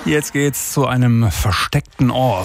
Jetzt geht's zu einem versteckten Ort.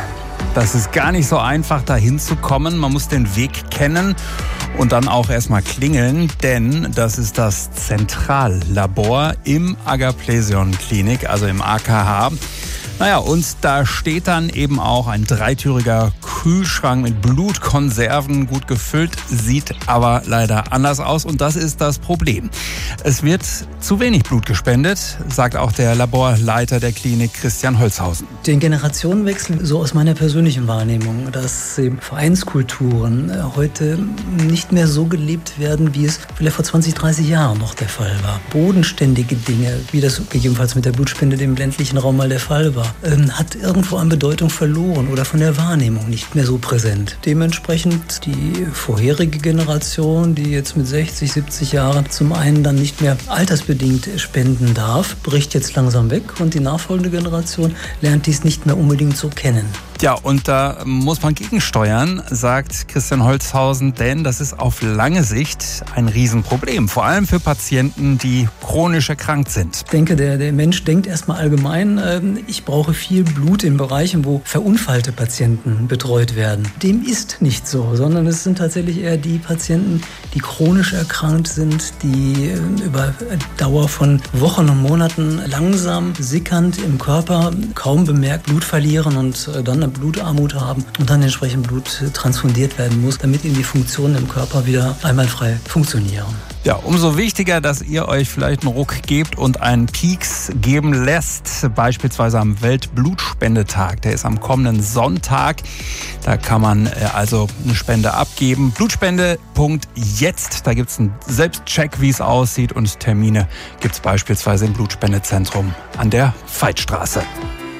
Das ist gar nicht so einfach, da hinzukommen. Man muss den Weg kennen und dann auch erstmal klingeln, denn das ist das Zentrallabor im Agaplesion-Klinik, also im AKH. Naja, und da steht dann eben auch ein dreitüriger Kühlschrank mit Blutkonserven, gut gefüllt, sieht aber leider anders aus und das ist das Problem. Es wird zu wenig Blut gespendet, sagt auch der Laborleiter der Klinik Christian Holzhausen. Den Generationenwechsel, so aus meiner persönlichen Wahrnehmung, dass Vereinskulturen heute nicht mehr so gelebt werden, wie es vielleicht vor 20, 30 Jahren noch der Fall war. Bodenständige Dinge, wie das gegebenenfalls mit der Blutspende im ländlichen Raum mal der Fall war, hat irgendwo an Bedeutung verloren oder von der Wahrnehmung nicht mehr so präsent. Dementsprechend die vorherige Generation, die jetzt mit 60, 70 Jahren zum einen dann nicht mehr altersbedingt spenden darf, bricht jetzt langsam weg und die nachfolgende Generation lernt dies nicht mehr unbedingt so kennen. Ja, und da muss man gegensteuern, sagt Christian Holzhausen, denn das ist auf lange Sicht ein Riesenproblem, vor allem für Patienten, die chronisch erkrankt sind. Ich denke, der Mensch denkt erstmal allgemein, ich brauche viel Blut in Bereichen, wo verunfallte Patienten betreut werden. Dem ist nicht so, sondern es sind tatsächlich eher die Patienten, die chronisch erkrankt sind, die über Dauer von Wochen und Monaten langsam sickernd im Körper kaum bemerkt Blut verlieren und dann eine Blutarmut haben und dann entsprechend Blut transfundiert werden muss, damit eben die Funktionen im Körper wieder einwandfrei funktionieren. Ja, umso wichtiger, dass ihr euch vielleicht einen Ruck gebt und einen Pieks geben lässt, beispielsweise am Weltblutspendetag. Der ist am kommenden Sonntag. Da kann man also eine Spende abgeben. Blutspende.jetzt, da gibt's einen Selbstcheck, wie es aussieht und Termine gibt's beispielsweise im Blutspendezentrum an der Veitstraße.